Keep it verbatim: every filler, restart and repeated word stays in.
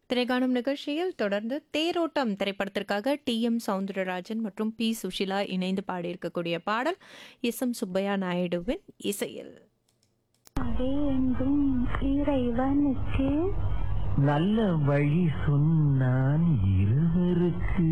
திரைகாணும் நிகழ்ச்சியில் தொடர்ந்து தேரோட்டம் திரைப்படத்திற்காக டி எம் சவுந்தரராஜன் மற்றும் பி சுஷிலா இணைந்து பாடியிருக்கக்கூடிய பாடல் எஸ் எம் சுப்பையா நாயுடுவின் இசையில். வேண்டும் இறைவனுக்கு நல்ல வழி சொன்னான் இருவருக்கு.